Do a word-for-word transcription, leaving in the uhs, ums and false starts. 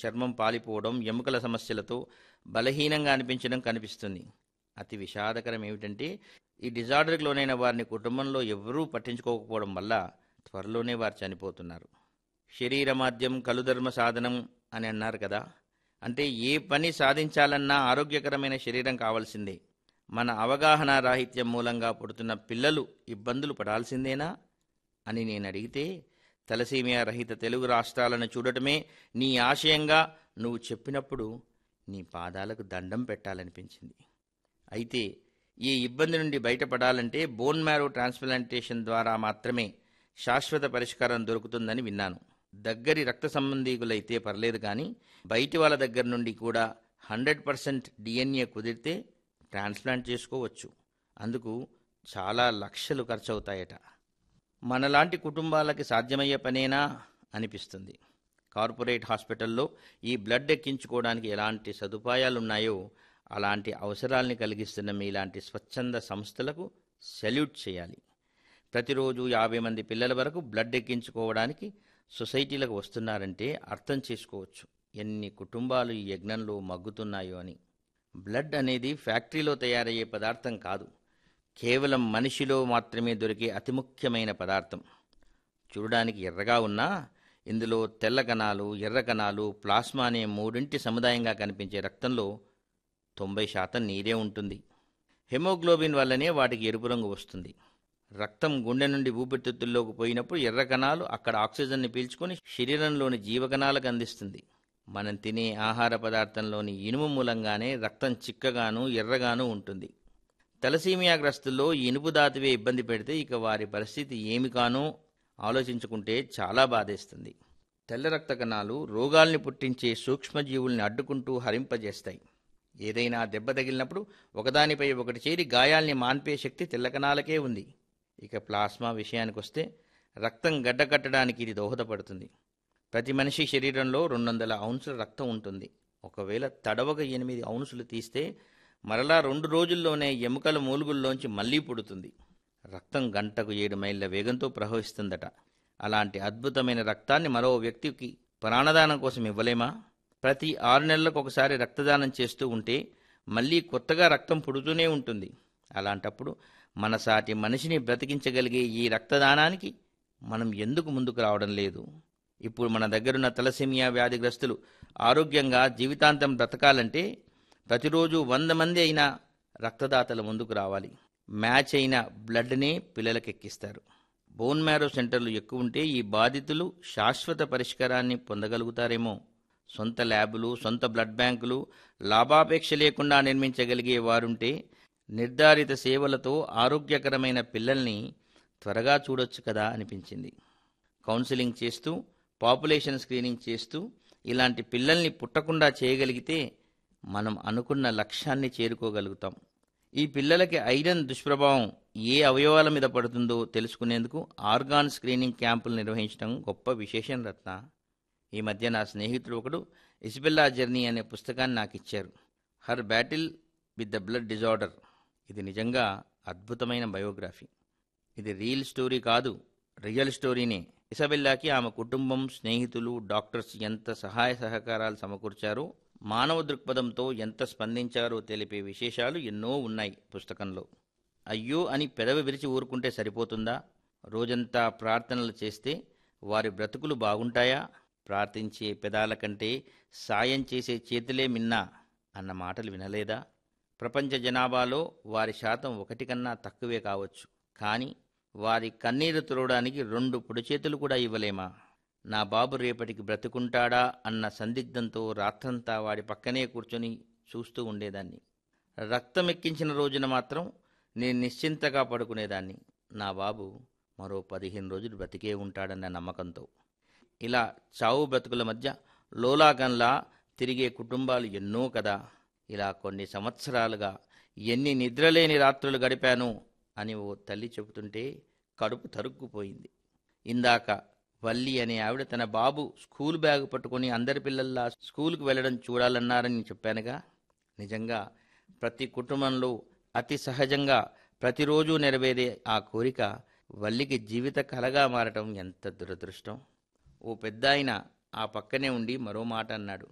చర్మం పాలిపోవడం, ఎముకల సమస్యలతో బలహీనంగా అనిపించడం కనిపిస్తుంది. అతి విషాదకరం ఏమిటంటే ఈ డిజార్డర్కి లోనైన వారిని కుటుంబంలో ఎవరూ పట్టించుకోకపోవడం వల్ల త్వరలోనే వారు చనిపోతున్నారు. శరీరమాద్యం కలుధర్మ సాధనం అని అన్నారు కదా, అంటే ఏ పని సాధించాలన్నా ఆరోగ్యకరమైన శరీరం కావాల్సిందే. మన అవగాహన రాహిత్యం మూలంగా పుడుతున్న పిల్లలు ఇబ్బందులు పడాల్సిందేనా అని నేను అడిగితే, తలసీమియా రహిత తెలుగు రాష్ట్రాలను చూడటమే నీ ఆశయంగా నువ్వు చెప్పినప్పుడు నీ పాదాలకు దండం పెట్టాలనిపించింది. అయితే ఈ ఇబ్బంది నుండి బయటపడాలంటే బోన్ మ్యారో ట్రాన్స్ప్లాంటేషన్ ద్వారా మాత్రమే శాశ్వత పరిష్కారం దొరుకుతుందని విన్నాను. దగ్గరి రక్త సంబంధీకులైతే పర్లేదు, కానీ బయటి వాళ్ళ దగ్గర నుండి కూడా హండ్రెడ్ పర్సెంట్ డిఎన్ఏ కుదిరితే ట్రాన్స్ప్లాంట్ చేసుకోవచ్చు. అందుకు చాలా లక్షలు ఖర్చవుతాయట. మనలాంటి కుటుంబాలకి సాధ్యమయ్యే పనేనా అనిపిస్తుంది. కార్పొరేట్ హాస్పిటల్లో ఈ బ్లడ్ ఎక్కించుకోవడానికి ఎలాంటి సదుపాయాలున్నాయో అలాంటి అవసరాల్ని కలిగిస్తున్న మీలాంటి స్వచ్ఛంద సంస్థలకు సెల్యూట్ చేయాలి. ప్రతిరోజు యాభై మంది పిల్లల వరకు బ్లడ్ ఎక్కించుకోవడానికి సొసైటీలకు వస్తున్నారంటే అర్థం చేసుకోవచ్చు ఎన్ని కుటుంబాలు ఈ యజ్ఞంలో మగ్గుతున్నాయో అని. బ్లడ్ అనేది ఫ్యాక్టరీలో తయారయ్యే పదార్థం కాదు, కేవలం మనిషిలో మాత్రమే దొరికే అతి ముఖ్యమైన పదార్థం. చూడడానికి ఎర్రగా ఉన్నా ఇందులో తెల్ల కణాలు, ఎర్ర కణాలు, ప్లాస్మా అనే మూడింటి సముదాయంగా కనిపించే రక్తంలో తొంభై శాతం నీరే ఉంటుంది. హెమోగ్లోబిన్ వల్లనే వాటికి ఎరుపు రంగు వస్తుంది. రక్తం గుండె నుండి ఊపిరితిత్తుల్లోకి పోయినప్పుడు ఎర్ర కణాలు అక్కడ ఆక్సిజన్ని పీల్చుకొని శరీరంలోని జీవకణాలకు అందిస్తుంది. మనం తినే ఆహార పదార్థంలోని ఇనుము మూలంగానే రక్తం చిక్కగాను ఎర్రగాను ఉంటుంది. తలసీమియాగ్రస్తుల్లో ఈ ఇనుపు ధాతువే ఇబ్బంది పెడితే ఇక వారి పరిస్థితి ఏమి కానో ఆలోచించుకుంటే చాలా బాధేస్తుంది. తెల్ల రక్త కణాలు రోగాల్ని పుట్టించే సూక్ష్మజీవుల్ని అడ్డుకుంటూ హరింపజేస్తాయి. ఏదైనా దెబ్బ తగిలినప్పుడు ఒకదానిపై ఒకటి చేరి గాయాల్ని మాన్పే శక్తి తెల్ల కణాలకే ఉంది. ఇక ప్లాస్మా విషయానికొస్తే రక్తం గడ్డకట్టడానికి ఇది దోహదపడుతుంది. ప్రతి మనిషి శరీరంలో రెండు వందల ఔన్సుల రక్తం ఉంటుంది. ఒకవేళ తడవక ఎనిమిది ఔన్సులు తీస్తే మరలా రెండు రోజుల్లోనే ఎముకల మూలుగుల్లోంచి మళ్లీ పుడుతుంది. రక్తం గంటకు ఏడు మైళ్ళ వేగంతో ప్రవహిస్తుందట. అలాంటి అద్భుతమైన రక్తాన్ని మరో వ్యక్తికి ప్రాణదానం కోసం ఇవ్వలేమా? ప్రతి ఆరు నెలలకు ఒకసారి రక్తదానం చేస్తూ ఉంటే మళ్ళీ కొత్తగా రక్తం పుడుతూనే ఉంటుంది. అలాంటప్పుడు మన సాటి మనిషిని బ్రతికించగలిగే ఈ రక్తదానానికి మనం ఎందుకు ముందుకు రావడం లేదు? ఇప్పుడు మన దగ్గరున్న తలసేమియా వ్యాధిగ్రస్తులు ఆరోగ్యంగా జీవితాంతం బ్రతకాలంటే ప్రతిరోజు వంద మంది అయినా రక్తదాతల ముందుకు రావాలి. మ్యాచ్ అయిన బ్లడ్నే పిల్లలకు ఎక్కిస్తారు. బోన్ మ్యారో సెంటర్లు ఎక్కువ ఉంటే ఈ బాధితులు శాశ్వత పరిష్కారాన్ని పొందగలుగుతారేమో. సొంత ల్యాబులు, సొంత బ్లడ్ బ్యాంకులు లాభాపేక్ష లేకుండా నిర్మించగలిగే వారుంటే నిర్ధారిత సేవలతో ఆరోగ్యకరమైన పిల్లల్ని త్వరగా చూడొచ్చు కదా అనిపించింది. కౌన్సిలింగ్ చేస్తూ, పాపులేషన్ స్క్రీనింగ్ చేస్తూ ఇలాంటి పిల్లల్ని పుట్టకుండా చేయగలిగితే మనం అనుకున్న లక్ష్యాన్ని చేరుకోగలుగుతాం. ఈ పిల్లలకి ఐరన్ దుష్ప్రభావం ఏ అవయవాల మీద పడుతుందో తెలుసుకునేందుకు ఆర్గాన్ స్క్రీనింగ్ క్యాంపులు నిర్వహించడం గొప్ప విశేషం రత్న. ఈ మధ్య నా స్నేహితుడు ఒకడు ఇసిబెల్లా జర్నీ అనే పుస్తకాన్ని నాకు ఇచ్చారు. Her battle with the blood disorder. ఇది నిజంగా అద్భుతమైన బయోగ్రఫీ. ఇది రియల్ స్టోరీ కాదు, రియల్ స్టోరీనే. ఇసబెల్లాకి ఆమె కుటుంబం, స్నేహితులు, డాక్టర్స్ ఎంత సహాయ సహకారాలు సమకూర్చారో, మానవ దృక్పథంతో ఎంత స్పందించారో తెలిపే విశేషాలు ఎన్నో ఉన్నాయి పుస్తకంలో. అయ్యో అని పెదవి విరిచి ఊరుకుంటే సరిపోతుందా? రోజంతా ప్రార్థనలు చేస్తే వారి బ్రతుకులు బాగుంటాయా? ప్రార్థించే పెదాల కంటే సాయం చేసే చేతులే మిన్నా అన్న మాటలు వినలేదా? ప్రపంచ జనాభాలో వారి శాతం ఒకటి కన్నా తక్కువే కావచ్చు, కానీ వారి కన్నీరు తుడవడానికి రెండు పొడిచేతులు కూడా ఇవ్వలేమా? నా బాబు రేపటికి బ్రతుకుంటాడా అన్న సందిగ్ధంతో రాత్రంతా వాడి పక్కనే కూర్చొని చూస్తూ ఉండేదాన్ని. రక్తం ఎక్కించిన రోజున మాత్రం నేను నిశ్చింతగా పడుకునేదాన్ని. నా బాబు మరో పదిహేను రోజులు బ్రతికే ఉంటాడన్న నమ్మకంతో. ఇలా చావు బ్రతుకుల మధ్య లోలాగంలా తిరిగే కుటుంబాలు ఎన్నో కదా. ఇలా కొన్ని సంవత్సరాలుగా ఎన్ని నిద్రలేని రాత్రులు గడిపాను అని ఓ తల్లి చెబుతుంటే కడుపు తరుక్కుపోయింది. ఇందాక వల్లి అనే ఆవిడ తన బాబు స్కూల్ బ్యాగ్ పట్టుకుని అందరి పిల్లల్లా స్కూల్కి వెళ్ళడం చూడాలన్నారని చెప్పానుగా. నిజంగా ప్రతి కుటుంబంలో అతి సహజంగా ప్రతిరోజు నెరవేరే ఆ కోరిక వల్లికి జీవిత కలగా మారటం ఎంత దురదృష్టం. ఓ పెద్దాయన ఆ పక్కనే ఉండి మరో మాట అన్నాడు.